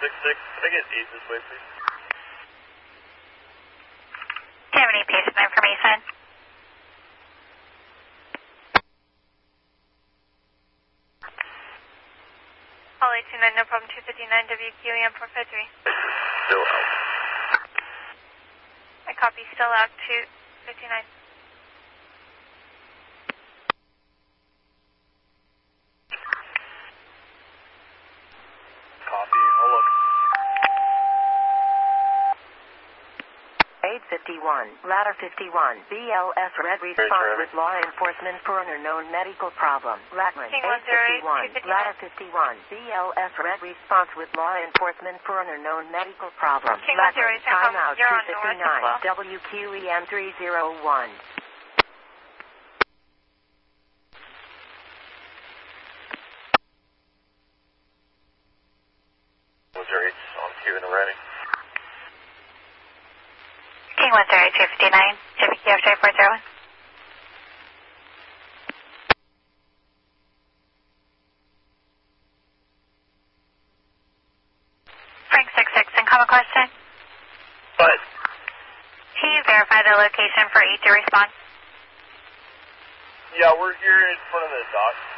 666, can I get 8 this way, please? Do you have any patient information? Call 829, no problem, 259 WQEM 453. Still out. I copy, still out, 259. Copy, I'll look. 851, ladder 51, BLS red response with law enforcement for an unknown medical problem. Latman, 851, ladder 51, BLS red response with law enforcement for an unknown medical problem. Latman, timeout 259, WQEM 301. Was there 8 on queue and ready? King 108, 259, WQF 401. Frank 66, and common question? What? Can you verify the location for E2 response? Yeah, we're here in front of the dock.